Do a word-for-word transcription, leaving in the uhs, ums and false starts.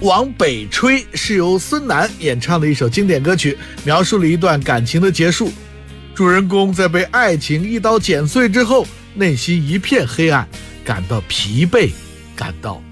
往北吹》是由孙楠演唱的一首经典歌曲，描述了一段感情的结束。主人公在被爱情一刀剪碎之后，内心一片黑暗，感到疲惫，感到